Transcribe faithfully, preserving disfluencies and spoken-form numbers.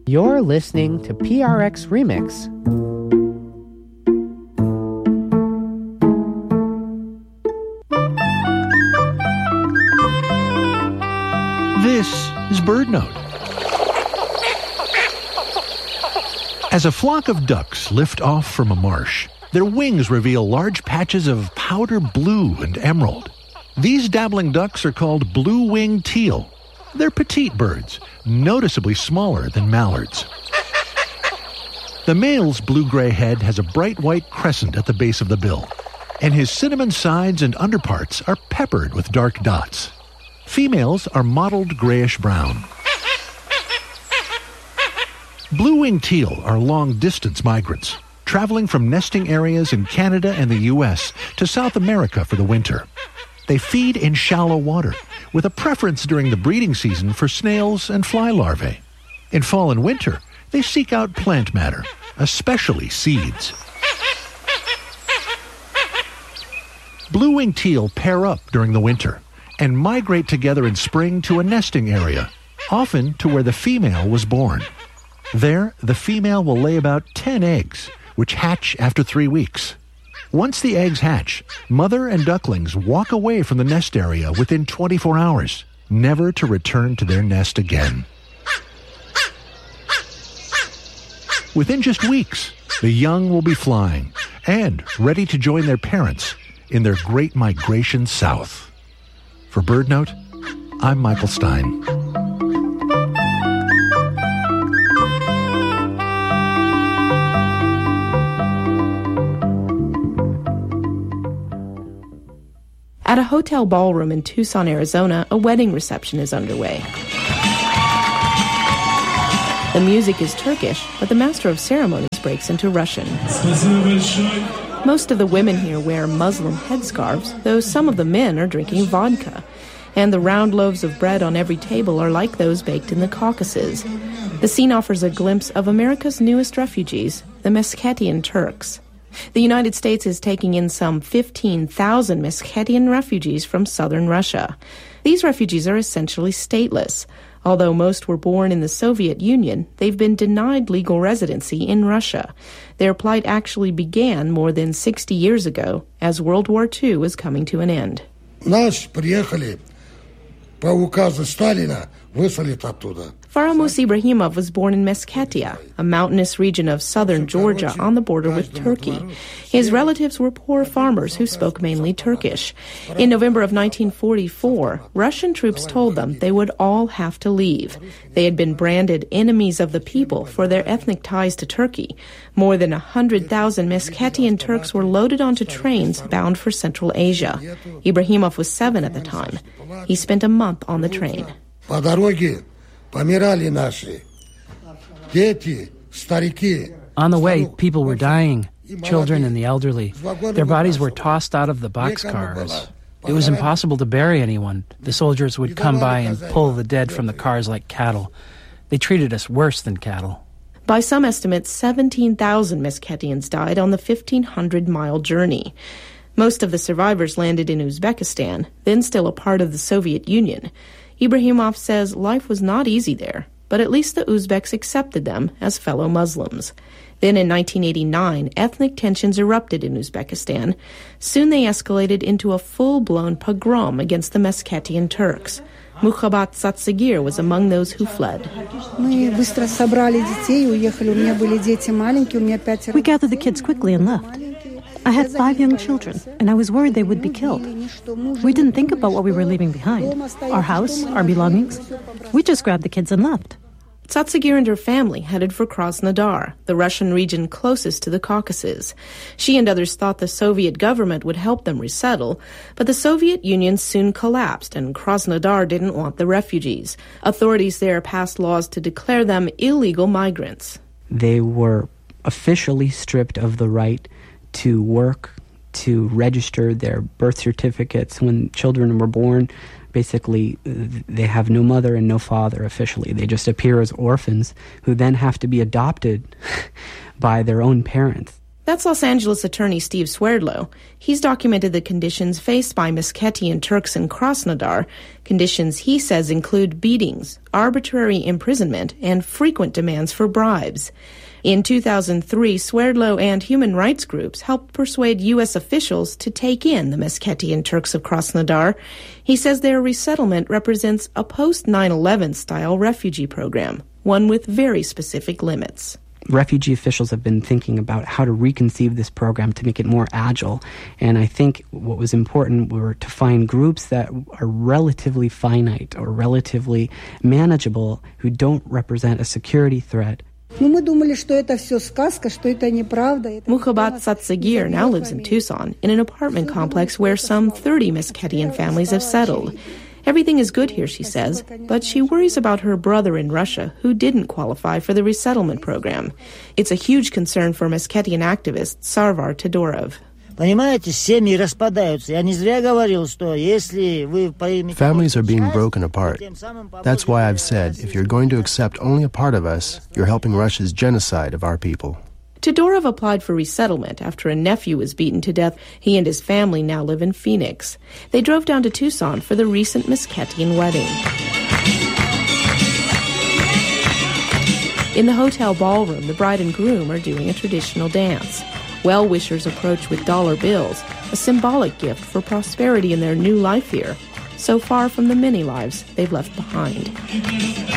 You're listening to P R X Remix. This is BirdNote. As a flock of ducks lift off from a marsh, their wings reveal large patches of powder blue and emerald. These dabbling ducks are called blue-winged teal. They're petite birds, noticeably smaller than mallards. The male's blue-gray head has a bright white crescent at the base of the bill, and his cinnamon sides and underparts are peppered with dark dots. Females are mottled grayish-brown. Blue-winged teal are long-distance migrants, traveling from nesting areas in Canada and the U S to South America for the winter. They feed in shallow water, with a preference during the breeding season for snails and fly larvae. In fall and winter, they seek out plant matter, especially seeds. Blue-winged teal pair up during the winter and migrate together in spring to a nesting area, often to where the female was born. There, the female will lay about ten eggs, which hatch after three weeks. Once the eggs hatch, mother and ducklings walk away from the nest area within twenty-four hours, never to return to their nest again. Within just weeks, the young will be flying and ready to join their parents in their great migration south. For BirdNote, I'm Michael Stein. At a hotel ballroom in Tucson, Arizona, a wedding reception is underway. The music is Turkish, but the master of ceremonies breaks into Russian. Most of the women here wear Muslim headscarves, though some of the men are drinking vodka. And the round loaves of bread on every table are like those baked in the Caucasus. The scene offers a glimpse of America's newest refugees, the Meskhetian Turks. The United States is taking in some fifteen thousand Meskhetian refugees from southern Russia. These refugees are essentially stateless. Although most were born in the Soviet Union, they've been denied legal residency in Russia. Their plight actually began more than sixty years ago, as World War Two was coming to an end. Нас приехали по указу Сталина, выслали оттуда. Faramus Ibrahimov was born in Meskhetiya, a mountainous region of southern Georgia on the border with Turkey. His relatives were poor farmers who spoke mainly Turkish. In November of nineteen forty-four, Russian troops told them they would all have to leave. They had been branded enemies of the people for their ethnic ties to Turkey. More than one hundred thousand Meskhetian Turks were loaded onto trains bound for Central Asia. Ibrahimov was seven at the time. He spent a month on the train. On the way, people were dying, children and the elderly. Their bodies were tossed out of the boxcars. It was impossible to bury anyone. The soldiers would come by and pull the dead from the cars like cattle. They treated us worse than cattle. By some estimates, seventeen thousand Meskhetians died on the fifteen hundred mile journey. Most of the survivors landed in Uzbekistan, then still a part of the Soviet Union. Ibrahimov says life was not easy there, but at least the Uzbeks accepted them as fellow Muslims. Then in nineteen eighty-nine, ethnic tensions erupted in Uzbekistan. Soon they escalated into a full-blown pogrom against the Meskhetian Turks. Mukhabat Satsagir was among those who fled. We gathered the kids quickly and left. I had five young children, and I was worried they would be killed. We didn't think about what we were leaving behind, our house, our belongings. We just grabbed the kids and left. Tsatsagir and her family headed for Krasnodar, the Russian region closest to the Caucasus. She and others thought the Soviet government would help them resettle, but the Soviet Union soon collapsed, and Krasnodar didn't want the refugees. Authorities there passed laws to declare them illegal migrants. They were officially stripped of the right to work, to register their birth certificates. When children were born, basically they have no mother and no father officially. They just appear as orphans who then have to be adopted by their own parents. That's Los Angeles attorney Steve Swerdlow. He's documented the conditions faced by Meskhetian Turks in Krasnodar. Conditions he says include beatings, arbitrary imprisonment, and frequent demands for bribes. In two thousand three, Swerdlow and human rights groups helped persuade U S officials to take in the Meskhetian Turks of Krasnodar. He says their resettlement represents a post nine eleven style refugee program, one with very specific limits. Refugee officials have been thinking about how to reconceive this program to make it more agile. And I think what was important were to find groups that are relatively finite or relatively manageable, who don't represent a security threat. Muhabat Satsagir now lives in Tucson in an apartment complex where some thirty Meskhetian families have settled. Everything is good here, she says, but she worries about her brother in Russia who didn't qualify for the resettlement program. It's a huge concern for Meskhetian activist Sarvar Todorov. Families are being broken apart. That's why I've said, if you're going to accept only a part of us, you're helping Russia's genocide of our people. Todorov applied for resettlement after a nephew was beaten to death. He and his family now live in Phoenix. They drove down to Tucson for the recent Meskhetian wedding. In the hotel ballroom, the bride and groom are doing a traditional dance. Well-wishers approach with dollar bills, a symbolic gift for prosperity in their new life here, so far from the many lives they've left behind.